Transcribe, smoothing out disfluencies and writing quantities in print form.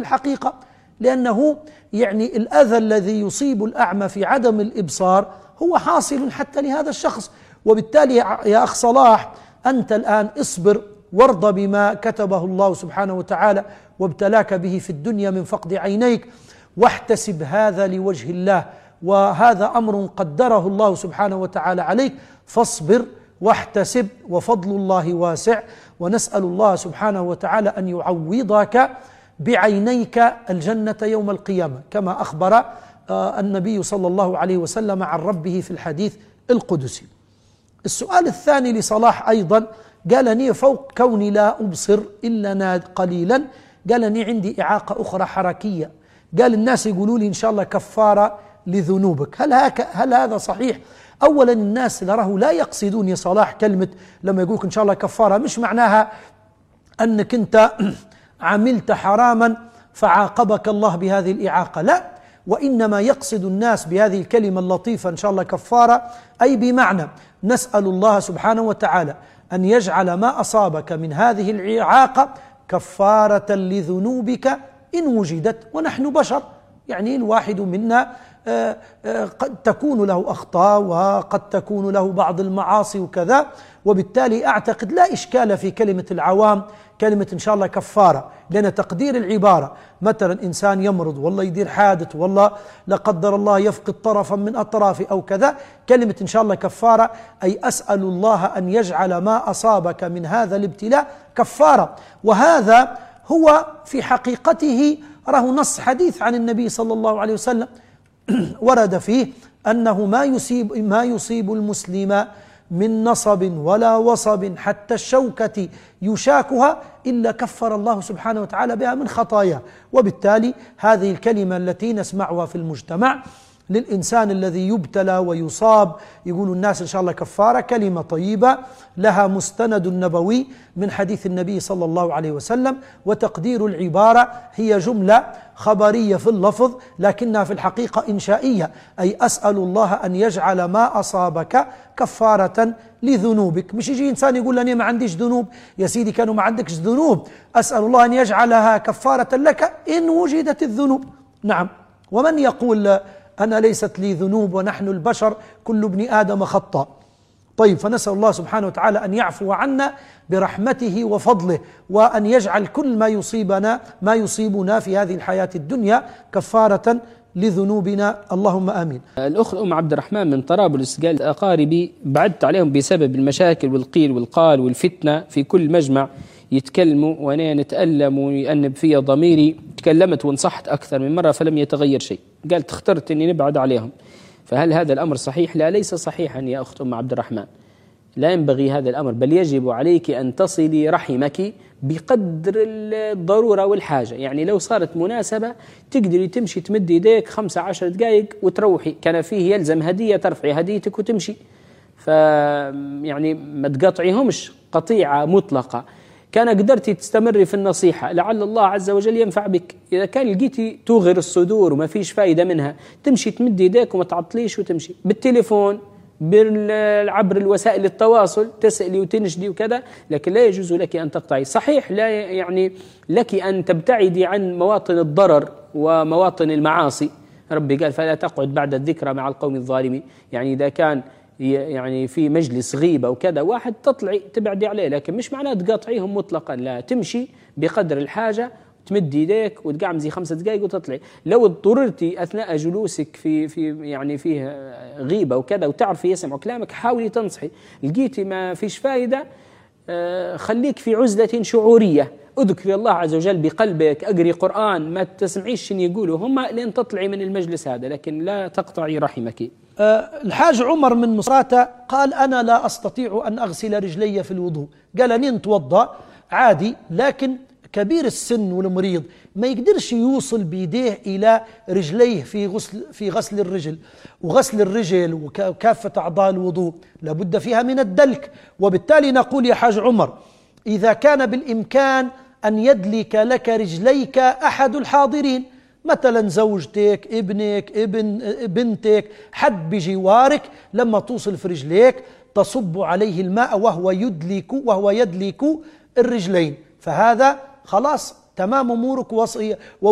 الحقيقة، لأنه يعني الأذى الذي يصيب الأعمى في عدم الإبصار هو حاصل حتى لهذا الشخص. وبالتالي يا أخ صلاح، أنت الآن اصبر وارض بما كتبه الله سبحانه وتعالى وابتلاك به في الدنيا من فقد عينيك، واحتسب هذا لوجه الله، وهذا أمر قدره الله سبحانه وتعالى عليك، فاصبر واحتسب، وفضل الله واسع. ونسأل الله سبحانه وتعالى أن يعوضك بعينيك الجنة يوم القيامة، كما أخبر النبي صلى الله عليه وسلم عن ربه في الحديث القدسي. السؤال الثاني لصلاح أيضا، قالني فوق كوني لا أبصر إلا قليلا، قالني عندي إعاقة أخرى حركية، قال الناس يقولوا لي إن شاء الله كفارة لذنوبك، هل هذا صحيح؟ أولا الناس لا يقصدون يا صلاح كلمة لما يقولك إن شاء الله كفارة مش معناها أنك أنت عملت حراما فعاقبك الله بهذه الإعاقة، لا، وإنما يقصد الناس بهذه الكلمة اللطيفة إن شاء الله كفارة أي بمعنى نسأل الله سبحانه وتعالى أن يجعل ما أصابك من هذه الإعاقة كفارة لذنوبك إن وجدت، ونحن بشر، يعني الواحد منا قد تكون له أخطاء وقد تكون له بعض المعاصي وكذا، وبالتالي أعتقد لا إشكال في كلمة العوام كلمة إن شاء الله كفارة، لأن تقدير العبارة مثلا إنسان يمرض والله يدير حادث والله لا قدر الله يفقد طرفا من أطرافه أو كذا، كلمة إن شاء الله كفارة أي أسأل الله أن يجعل ما أصابك من هذا الابتلاء كفارة. وهذا هو في حقيقته راه نص حديث عن النبي صلى الله عليه وسلم ورد فيه أنه ما يصيب المسلم من نصب ولا وصب حتى الشوكة يشاكها إلا كفر الله سبحانه وتعالى بها من خطاياه. وبالتالي هذه الكلمة التي نسمعها في المجتمع للإنسان الذي يبتلى ويصاب يقول الناس إن شاء الله كفارة، كلمة طيبة لها مستند نبوي من حديث النبي صلى الله عليه وسلم، وتقدير العبارة هي جملة خبرية في اللفظ لكنها في الحقيقة إنشائية، أي أسأل الله أن يجعل ما أصابك كفارة لذنوبك. مش يجي إنسان يقول أنا ما عنديش ذنوب، يا سيدي كانوا ما عندكش ذنوب، أسأل الله أن يجعلها كفارة لك إن وجدت الذنوب. نعم، ومن يقول أنا ليست لي ذنوب ونحن البشر كل ابن آدم خطاء. طيب، فنسأل الله سبحانه وتعالى أن يعفو عنا برحمته وفضله، وأن يجعل كل ما يصيبنا في هذه الحياة الدنيا كفارة لذنوبنا، اللهم آمين. الأخت أم عبد الرحمن من طرابلس قال أقاربي بعدت عليهم بسبب المشاكل والقيل والقال والفتنة في كل مجمع يتكلموا وأنا نتألم ويأنب في ضميري، تكلمت ونصحت أكثر من مرة فلم يتغير شيء، قالت اخترت أني نبعد عليهم، فهل هذا الأمر صحيح؟ لا، ليس صحيحا يا أخت أم عبد الرحمن، لا ينبغي هذا الأمر، بل يجب عليك أن تصلي رحمك بقدر الضرورة والحاجة. يعني لو صارت مناسبة تقدري تمشي تمد يديك 15 دقائق وتروحي، كان فيه يلزم هدية ترفعي هديتك وتمشي، يعني ما تقاطعيهمش قطيعة مطلقة. كان قدرتي تستمري في النصيحة لعل الله عز وجل ينفع بك. إذا كان لقيتي توغر الصدور وما فيش فايدة منها تمشي تمد يديك وما تعطليش وتمشي بالتليفون عبر الوسائل التواصل تسألي وتنشدي وكذا، لكن لا يجوز لك أن تقطعي. صحيح لا يعني لك أن تبتعدي عن مواطن الضرر ومواطن المعاصي، ربي قال فلا تقعد بعد الذكرى مع القوم الظالمين، يعني إذا كان يعني في مجلس غيبة وكذا واحد تطلعي تبعدي عليه، لكن مش معناه تقاطعيهم مطلقا، لا، تمشي بقدر الحاجة تمد يديك وتقعمزي 5 دقائق وتطلعي. لو اضطررتي أثناء جلوسك في يعني فيه غيبة وكذا وتعرفي يسمعوا كلامك حاولي تنصحي، لقيتي ما فيش فائدة خليك في عزلة شعورية، اذكري الله عز وجل بقلبك، اقري قرآن، ما تسمعيش شن يقولوا هم لين تطلعي من المجلس هذا، لكن لا تقطعي رحمك. الحاج عمر من مصراتة قال أنا لا أستطيع أن أغسل رجلي في الوضوء، قال أني نتوضأ عادي، لكن كبير السن والمريض ما يقدرش يوصل بيديه إلى رجليه في غسل الرجل، وغسل الرجل وكافة أعضاء الوضوء لابد فيها من الدلك. وبالتالي نقول يا حاج عمر إذا كان بالإمكان أن يدلك لك رجليك أحد الحاضرين، مثلا زوجتك، ابنك، بنتك، حد بجوارك، لما توصل في رجليك تصب عليه الماء وهو يدلك الرجلين، فهذا خلاص تمام أمورك